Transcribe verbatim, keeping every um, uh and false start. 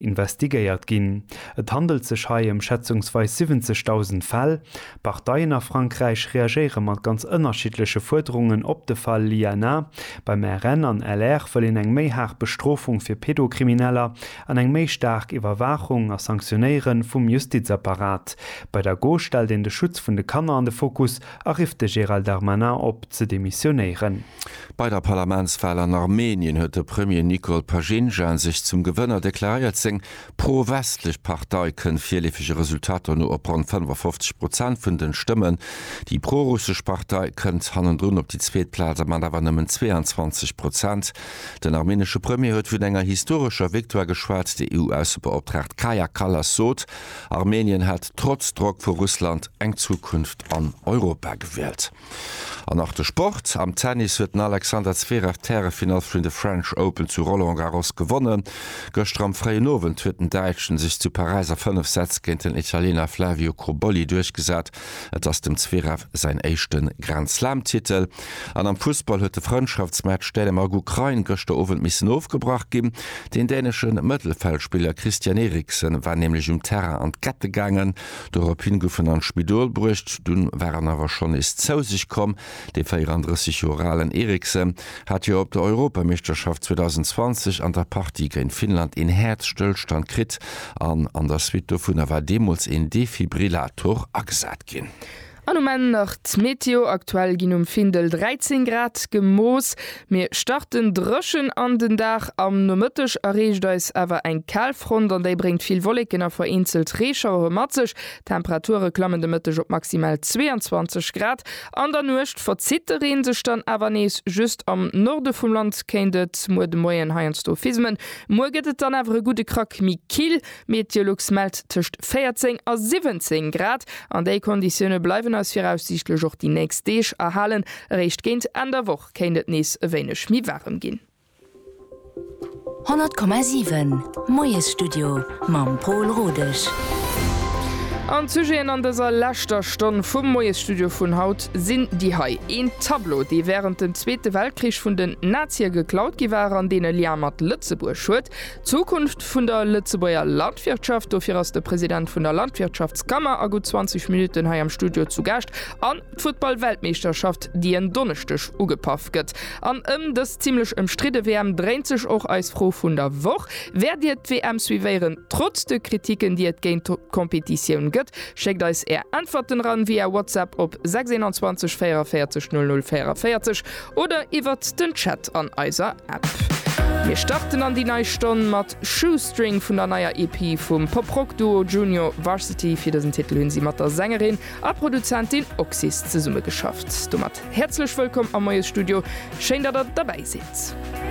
investigéiert ginn. Et handelt sech hai um schätzungsweis siebzigtausend Fäll. Parteiien a Frankreich reagieren mat ganz ënnerschiedliche Forderungen op de Fall L I N A. Beim R N an L R wëllen eng méi haart Bestrofung fir Pädokrimineller an eng méi stark Iwerwachung a Sanktionéieren vum Justizapparat. Bei der Go stel den de Schutz vun de Kanner an de Fokus arrivte Gérald Darmanin op ze demissionieren. Bei der Parlamentswahl an Armenien huet der Premier Nikol Pashinjan sich zum Gewinner deklariert, seg pro-westlich Partei kën vierlefige Resultate nur op rund fünfundfünfzig Prozent vun den Stimmen. Die pro-russisch Partei kënnt hannen run op die Zweetplaze man awer nëmmen zweiundzwanzig Prozent. Den armenische Premier huet vun enger historischer Viktor geschwart, die E U-Außenbeauftragt Kaja Kallas sot. Armenien hat trotz Druck vor Russland eng Zukunft an Europa gewählt. An nach der Sport am Tennis huet Alexander Zverev Terrefinal vun de French Open zu Roland Garros gewonnen. Gestern am freien Nowen hueten Deitschen sich zu Pariser fünf Sätze gegen den Italiener Flavio Cobolli durchgesat, et ass dem Zverev sein echten Grand Slam-Titel. An am Fußball huet de Freundschaftsmatch stelle mag Ukraine gestern Abend missen aufgebracht geben. Den dänischen Mittelfeldspieler Christian Eriksen war nämlich um Terra an Kette gegangen. Dorthin goffen an Spidol brucht, dun waren aber schon is zou sich kom. De vierunddreißig Joralen Eriksen hat ja op der Europameisterschaft zwanzig zwanzig an der Partie in Finnland in Herzstillstand krit an an der Suite vun er war Demos in Defibrillator agesat gin. An nach Meteo aktuell gin um Findel dreizehn Grad Gemoos. Mir starten Drschen an den Dach am nomëttech errecht eus awer eng Kalfront, an déi bringt viel Wollecken a vereinzelt Reschauer matzech. Temperature klammen de Mëttech op maximal zweiundzwanzig Grad. An der Nucht verzitteren sech dann awer nees just am Norde vum Land kendet mo de moien Haienstophismen. Mo gëtt dann awer e gute Krack mi Kiel. Meteorlux meldt tcht vierzehn a siebzehn Grad. An déi Konditionne bleiwen als voraussichtlich auch die nächste Deeg erhalen. Recht gehend an der Woche kennt nees wenig mi warm gin. hundert Komma sieben Moes Studio mam Paul Rodech. An Zugéen an déser lächter Stonn vum Moes Studio vun Haut sinn die Hai en Tableau, déi während dem Zweite Weltkrich vun den Nazier geklaut giwer an dee Li mat Lützeburg schuet. Zukunft vun der Lützeburger Landwirtschaft, dofir ass der Präsident vun der Landwirtschaftskammer a gut zwanzig Minuten hai am Studio zu gascht an Football-Weltmeisterschaft, die en donnechtech ugepaff gëtt. An ëm des ziemlichlech ëmstride W M dreint sech och als froh vun der Woch. Wer Dit W M suivéieren trotz de Kritiken, die et géint Kompetitiun gëtt, schickt euch er Antworten ran via WhatsApp op sechs zwei vier vier null null vier vier oder iwwer den Chat an eiser App. Wir starten an die neue Stunde mit Shoestring von der neuen E P vom Pop-Rock-Duo Junior Varsity. Für diesen Titel haben sie mit der Sängerin und Produzentin Oxys zusammen geschafft. Damit herzlich willkommen am Moes Studio. Schön, dass ihr dabei seid.